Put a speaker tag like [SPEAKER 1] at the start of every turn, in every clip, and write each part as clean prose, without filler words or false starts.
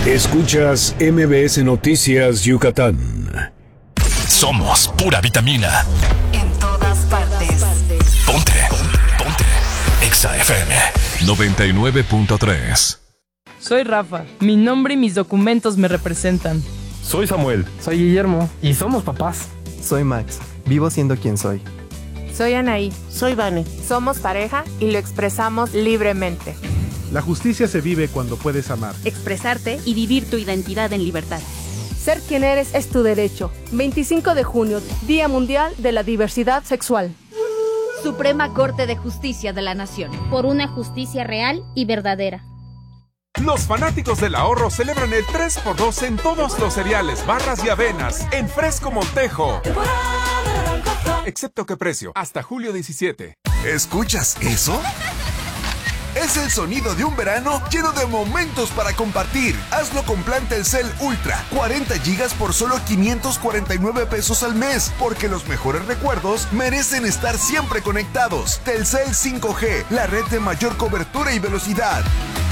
[SPEAKER 1] Escuchas MBS Noticias Yucatán.
[SPEAKER 2] Somos pura vitamina.
[SPEAKER 3] En todas partes.
[SPEAKER 2] Ponte. Exa FM 99.3.
[SPEAKER 4] Soy Rafa. Mi nombre y mis documentos me representan.
[SPEAKER 5] Soy Samuel.
[SPEAKER 6] Soy Guillermo. Y somos papás.
[SPEAKER 7] Soy Max. Vivo siendo quien soy.
[SPEAKER 8] Soy Anaí.
[SPEAKER 9] Soy Vane.
[SPEAKER 8] Somos pareja y lo expresamos libremente.
[SPEAKER 10] La justicia se vive cuando puedes amar,
[SPEAKER 11] expresarte y vivir tu identidad en libertad.
[SPEAKER 12] Ser quien eres es tu derecho. 25 de junio, Día Mundial de la Diversidad Sexual.
[SPEAKER 11] Suprema Corte de Justicia de la Nación.
[SPEAKER 13] Por una justicia real y verdadera.
[SPEAKER 14] Los fanáticos del ahorro celebran el 3x2 en todos los cereales, barras y avenas, en Fresco Montejo. Excepto que precio, hasta julio 17.
[SPEAKER 15] ¿Escuchas eso? Es el sonido de un verano lleno de momentos para compartir. Hazlo con plan Telcel Ultra. 40 gigas por solo 549 pesos al mes. Porque los mejores recuerdos merecen estar siempre conectados. Telcel 5G, la red de mayor cobertura y velocidad.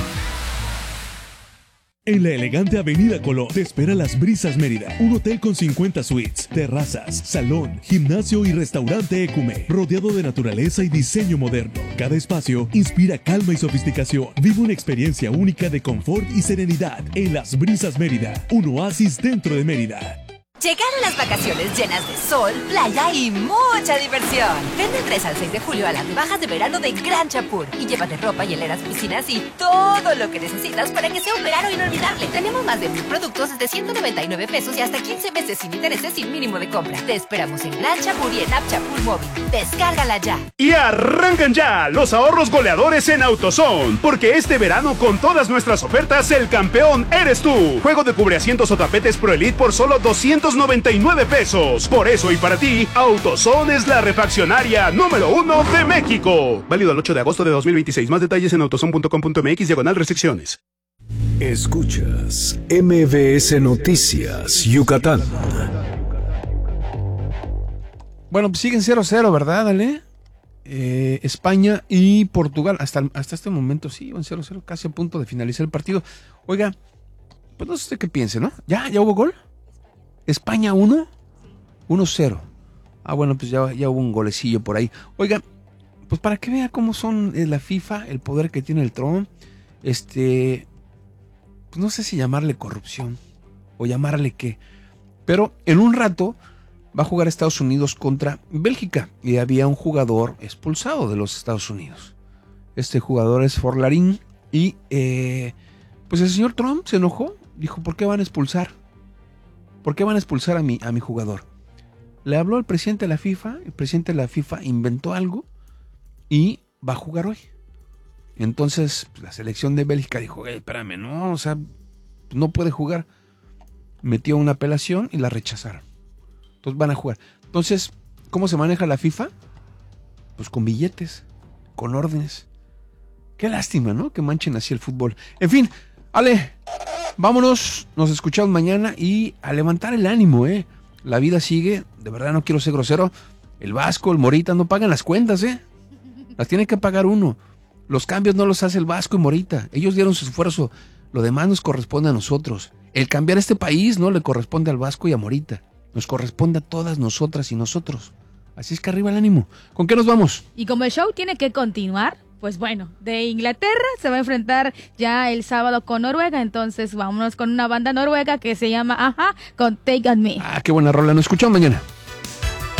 [SPEAKER 16] En la elegante Avenida Colón te espera Las Brisas Mérida, un hotel con 50 suites, terrazas, salón, gimnasio y restaurante Ecume, rodeado de naturaleza y diseño moderno. Cada espacio inspira calma y sofisticación. Vive una experiencia única de confort y serenidad en Las Brisas Mérida, un oasis dentro de Mérida.
[SPEAKER 3] Llegaron las vacaciones llenas de sol, playa y mucha diversión. Ven del 3 al 6 de julio a las rebajas de verano de Gran Chapur y llévate ropa, hieleras, piscinas y todo lo que necesitas para que sea un verano inolvidable. Tenemos más de 1000 productos desde 199 pesos y hasta 15 meses sin intereses sin mínimo de compra. Te esperamos en Gran Chapur y en App Chapur Móvil. Descárgala ya.
[SPEAKER 17] Y arrancan ya los ahorros goleadores en AutoZone, porque este verano con todas nuestras ofertas el campeón eres tú. Juego de cubreasientos o tapetes Pro Elite por solo 299 pesos. Por eso y para ti, AutoZone es la refaccionaria número 1 de México. Válido el 8 de agosto de 2026. Más detalles en autozone.com.mx/restricciones.
[SPEAKER 1] Escuchas MBS Noticias Yucatán.
[SPEAKER 18] Bueno, pues siguen 0-0, ¿verdad, Ale? España y Portugal. Hasta este momento sí, van 0-0, casi a punto de finalizar el partido. Oiga, pues no sé qué piense, ¿no? ¿Ya hubo gol? España 1, 1-0. Ah, bueno, pues ya hubo un golecillo por ahí. Oiga, pues para que vea cómo son la FIFA, el poder que tiene el Trump, pues no sé si llamarle corrupción o llamarle qué. Pero en un rato va a jugar Estados Unidos contra Bélgica y había un jugador expulsado de los Estados Unidos. Este jugador es Forlarín y pues el señor Trump se enojó, dijo, ¿por qué van a expulsar? ¿Por qué van a expulsar a mi jugador? Le habló al presidente de la FIFA, el presidente de la FIFA inventó algo y va a jugar hoy. Entonces pues, la selección de Bélgica dijo, espérame, no, o sea, no puede jugar. Metió una apelación y la rechazaron. Entonces van a jugar. Entonces, ¿cómo se maneja la FIFA? Pues con billetes, con órdenes. Qué lástima, ¿no? Que manchen así el fútbol. En fin, Ale, vámonos, nos escuchamos mañana y a levantar el ánimo, ¿eh? La vida sigue, de verdad no quiero ser grosero. El Vasco, el Morita no pagan las cuentas, ¿eh? Las tiene que pagar uno. Los cambios no los hace el Vasco y Morita. Ellos dieron su esfuerzo. Lo demás nos corresponde a nosotros. El cambiar este país no le corresponde al Vasco y a Morita. Nos corresponde a todas nosotras y nosotros. Así es que arriba el ánimo. ¿Con qué nos vamos?
[SPEAKER 19] Y como el show tiene que continuar, pues bueno, de Inglaterra se va a enfrentar ya el sábado con Noruega. Entonces vámonos con una banda noruega que se llama Aja con Take On Me.
[SPEAKER 18] Ah, qué buena rola. Nos escuchamos mañana.